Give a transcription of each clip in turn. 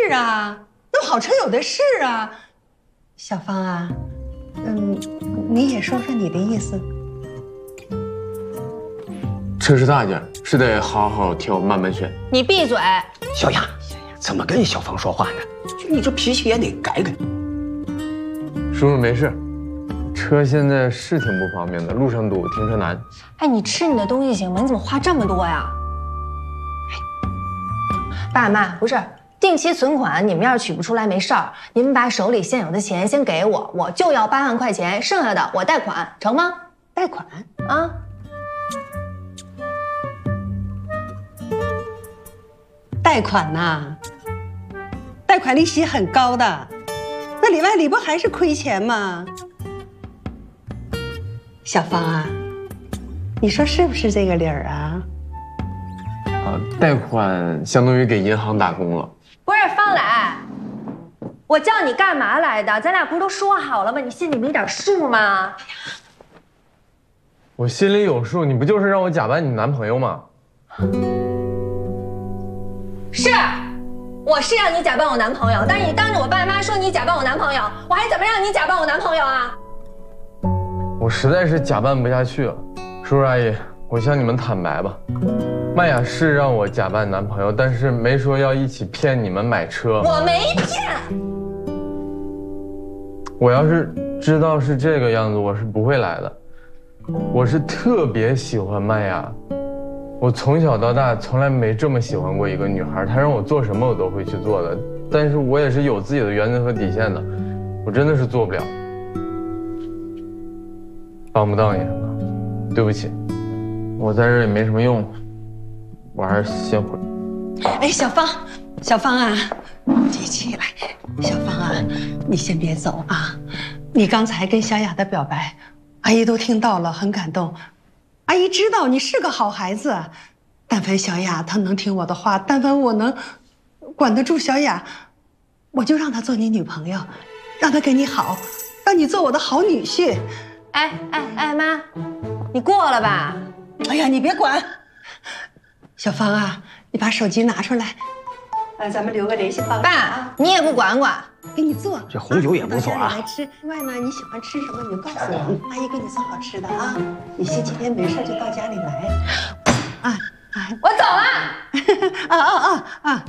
啊，那好车有的是啊。小芳啊，你也说说你的意思。 车是大件，是得好好挑，慢慢选。 你闭嘴！ 小雅，怎么跟小芳说话呢？就你这脾气也得改改。 叔叔没事，车现在是挺不方便的，路上堵，停车难。 哎，你吃你的东西行吗？你怎么花这么多呀？爸妈，不是定期存款，你们要是取不出来没事儿，你们把手里现有的钱先给我，我就要8万块钱，剩下的我贷款，成吗？ 贷款啊？ 贷款呐，贷款利息很高的，那里外里不还是亏钱吗？小芳啊，你说是不是这个理儿啊？ 贷款相当于给银行打工了。 不是方磊，我叫你干嘛来的？咱俩不是都说好了吗？你心里没点数吗？ 我心里有数，你不就是让我假扮你男朋友吗？ 是，我是让你假扮我男朋友，但是你当着我爸妈说你假扮我男朋友，我还怎么让你假扮我男朋友啊？ 我实在是假扮不下去了，叔叔阿姨，我向你们坦白吧，麦雅是让我假扮男朋友，但是没说要一起骗你们买车。 我没骗。 我要是知道是这个样子，我是不会来的。我是特别喜欢麦雅，我从小到大从来没这么喜欢过一个女孩，她让我做什么我都会去做的，但是我也是有自己的原则和底线的，我真的是做不了。帮不到你什么，对不起，我在这儿也没什么用，我还是先回。 哎，小芳啊，你起来，小芳啊，你先别走啊，你刚才跟小雅的表白，阿姨都听到了，很感动。阿姨知道你是个好孩子，但凡小雅她能听我的话，但凡我能管得住小雅，我就让她做你女朋友，让她跟你好，让你做我的好女婿。 哎，妈，你过了吧？ 哎呀，你别管。小芳啊，你把手机拿出来，咱们留个联系方式。 爸，你也不管管。 给你做这红酒也不错啊。 来吃。另外呢，你喜欢吃什么，你就告诉我，阿姨给你做好吃的啊。你星期天没事就到家里来。 我走了。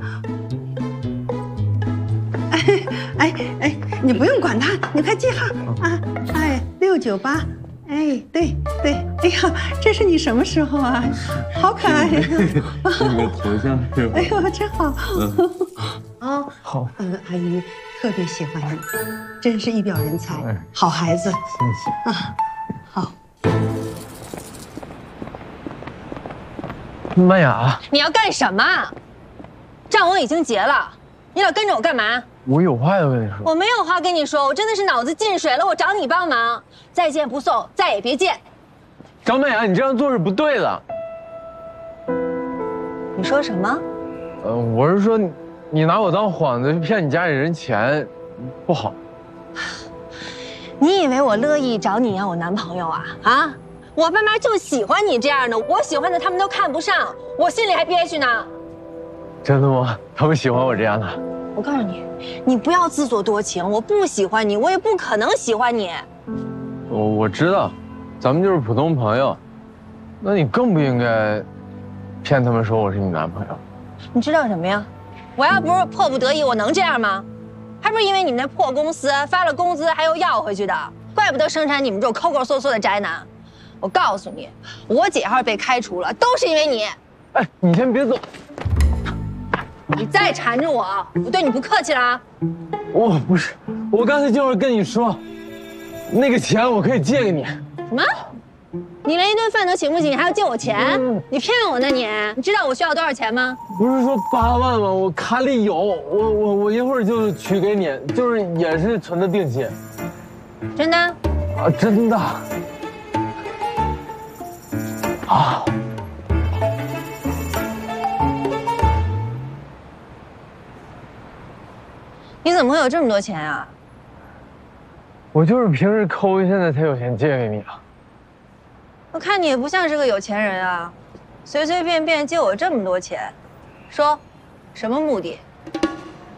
哎，你不用管他，你快记号啊。698。哎，对，哎呀，这是你什么时候啊？好可爱呀！ 你的头像是吧？ 哎呦，真好。 好。 阿姨特别喜欢你，真是一表人才，好孩子。 谢谢啊，好。 麦雅， 你要干什么？账我已经结了，你老跟着我干嘛？ 我有话要跟你说。 我没有话跟你说，我真的是脑子进水了，我找你帮忙。再见不送，再也别见。 张麦雅，你这样做是不对的。 你说什么？ 我是说你拿我当幌子去骗你家里人钱，不好。 你以为我乐意找你让我男朋友啊？啊！我爸妈就喜欢你这样的，我喜欢的他们都看不上，我心里还憋屈呢。 真的吗？他们喜欢我这样的？ 我告诉你，你不要自作多情，我不喜欢你，我也不可能喜欢你。 我知道，咱们就是普通朋友，那你更不应该骗他们说我是你男朋友。 你知道什么呀？我要不是迫不得已，我能这样吗？还不是因为你们那破公司发了工资还要要回去的，怪不得生产你们这种抠抠搜搜的宅男。我告诉你，我姐要是被开除了，都是因为你。 哎，你先别走。 你再缠着我，我对你不客气了啊！ 我不是，我刚才就是跟你说，那个钱我可以借给你。 什么？你连一顿饭都请不起，你还要借我钱？你骗我呢你？你知道我需要多少钱吗？ 不是说8万吗？我卡里有，我一会儿就取给你，就是也是存的定期。 真的？ 啊，真的。啊。 你怎么会有这么多钱啊？ 我就是平时抠，现在才有钱借给你啊。 我看你也不像是个有钱人啊，随随便便借我这么多钱，说，什么目的？